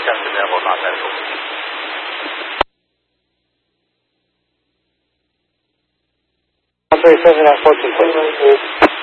向这边我打开手机。 对，这是来报警的。